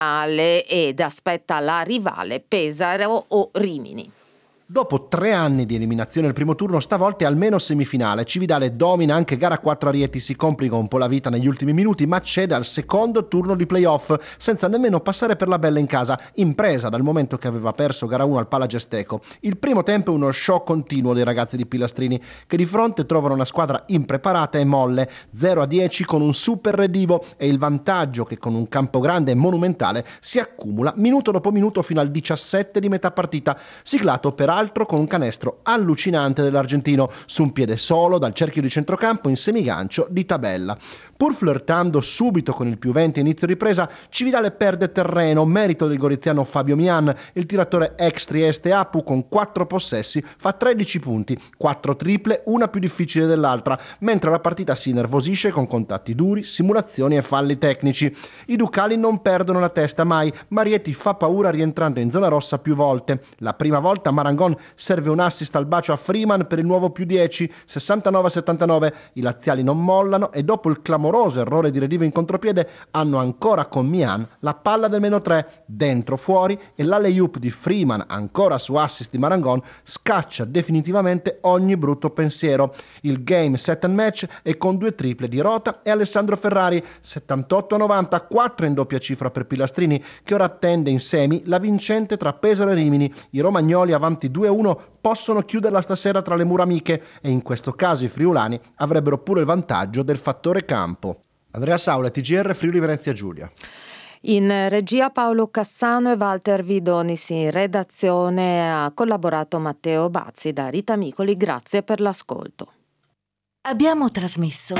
ed aspetta la rivale Pesaro o Rimini. Dopo 3 anni di eliminazione al primo turno, stavolta è almeno semifinale. Cividale domina anche gara 4 a Rieti, si complica un po' la vita negli ultimi minuti, ma cede al secondo turno di playoff, senza nemmeno passare per la bella in casa, impresa dal momento che aveva perso gara 1 al Palagesteco. Il primo tempo è uno show continuo dei ragazzi di Pilastrini, che di fronte trovano una squadra impreparata e molle, 0-10 con un super redivo e il vantaggio che con un campo grande e monumentale si accumula minuto dopo minuto fino al 17 di metà partita, siglato peraltro con un canestro allucinante dell'argentino su un piede solo dal cerchio di centrocampo in semigancio di tabella. Pur flirtando subito con il +20 inizio ripresa, Cividale perde terreno, merito del goriziano Fabio Mian. Il tiratore ex Trieste Apu con 4 possessi fa 13 punti, 4 triple, una più difficile dell'altra, mentre la partita si nervosisce con contatti duri, simulazioni e falli tecnici. I ducali non perdono la testa mai, ma Rieti fa paura rientrando in zona rossa più volte. La prima volta Marangon serve un assist al bacio a Freeman per il nuovo +10, 69-79. I laziali non mollano e dopo il clamoroso errore di redivo in contropiede hanno ancora con Mian la palla del -3, dentro fuori, e l'alley-oop di Freeman, ancora su assist di Marangon, scaccia definitivamente ogni brutto pensiero. Il game set and match è con 2 triple di Rota e Alessandro Ferrari, 78-90, 4 in doppia cifra per Pilastrini, che ora attende in semi la vincente tra Pesaro e Rimini. I romagnoli avanti 2-1 possono chiuderla stasera tra le mura amiche e in questo caso i friulani avrebbero pure il vantaggio del fattore campo. Andrea Saula, TGR Friuli Venezia Giulia. In regia Paolo Cassano e Walter Vidonis, in redazione ha collaborato Matteo Bazzi. Da Rita Micoli, grazie per l'ascolto. Abbiamo trasmesso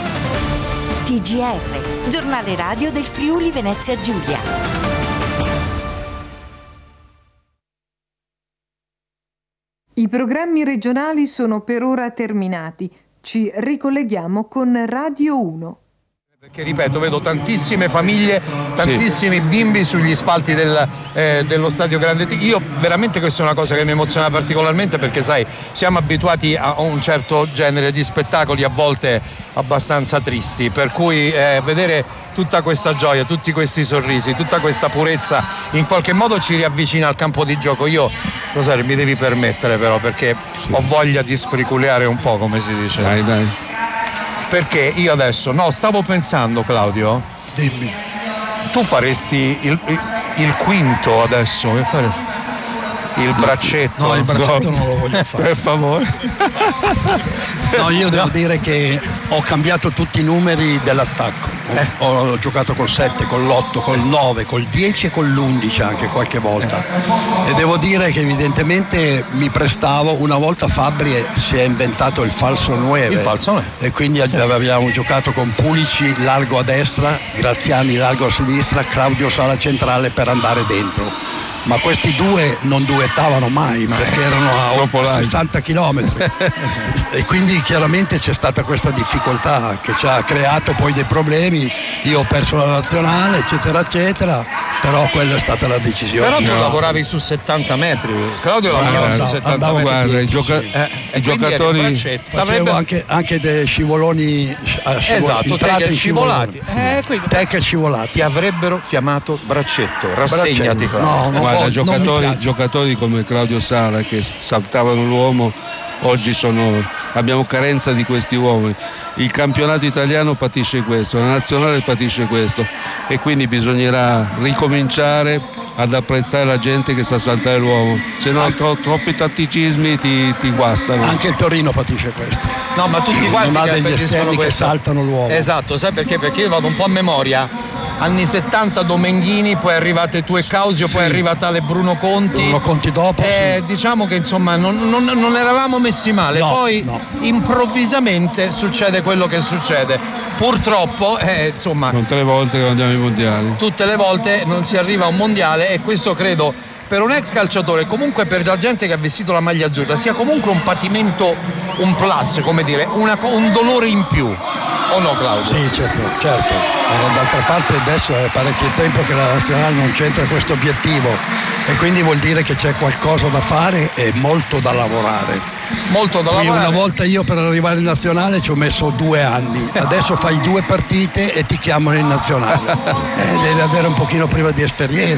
TGR, giornale radio del Friuli Venezia Giulia. I programmi regionali sono per ora terminati. Ci ricolleghiamo con Radio 1. Perché ripeto, vedo tantissime famiglie, tantissimi bimbi sugli spalti dello stadio Grande Ticino. Io veramente questa è una cosa che mi emoziona particolarmente, perché sai, siamo abituati a un certo genere di spettacoli a volte abbastanza tristi, per cui vedere tutta questa gioia, tutti questi sorrisi, tutta questa purezza in qualche modo ci riavvicina al campo di gioco. Io, Rosario, mi devi permettere però, perché ho voglia di sfriculeare un po', come si dice. Dai. Perché io adesso, stavo pensando, Claudio, dimmi, tu faresti il quinto adesso, che faresti? Il braccetto? No, il braccetto non lo voglio fare. Per favore. No, io devo dire che ho cambiato tutti i numeri dell'attacco. Ho giocato col 7, con l'8, col 9, col 10 e con l'11 anche qualche volta. E devo dire che evidentemente mi prestavo. Una volta Fabbri si è inventato il falso 9. Il falso 9. E quindi abbiamo giocato con Pulici largo a destra, Graziani largo a sinistra, Claudio Sala centrale per andare dentro. Ma questi due non duettavano mai, perché erano a 60 km e quindi chiaramente c'è stata questa difficoltà che ci ha creato poi dei problemi. Io ho perso la nazionale, eccetera eccetera, però quella è stata la decisione. Però tu lavoravi su 70 metri, Claudio lavorava su 70 metri. Guarda, i giocatori facevo anche dei scivoloni, esatto, tackle scivolati. Tackle scivolati. Ti avrebbero chiamato braccetto, rassegnati. No, guarda, giocatori come Claudio Sala che saltavano l'uomo, oggi abbiamo carenza di questi uomini. Il campionato italiano patisce questo, la nazionale patisce questo, e quindi bisognerà ricominciare ad apprezzare la gente che sa saltare l'uomo, se no troppi tatticismi ti guastano. Anche il Torino patisce questo. No, ma tutti quanti non ha degli esterni che saltano l'uomo. Esatto, sai perché? Perché io vado un po' a memoria. Anni 70 Domenghini, poi arrivate tu e Causio, poi è arrivata le Bruno Conti dopo. Diciamo che insomma non eravamo messi male, poi improvvisamente succede quello che succede. Purtroppo insomma, sono 3 volte che andiamo ai mondiali. Tutte le volte non si arriva a un mondiale, e questo credo per un ex calciatore, comunque per la gente che ha vestito la maglia azzurra, sia comunque un patimento, un plus, come dire, un dolore in più. O no, Claudio? Sì, certo. D'altra parte adesso è parecchio tempo che la nazionale non c'entra questo obiettivo, e quindi vuol dire che c'è qualcosa da fare e molto da lavorare. Una volta io per arrivare in nazionale ci ho messo 2 anni, adesso fai 2 partite e ti chiamano in nazionale. Devi avere un pochino prima di esperienza.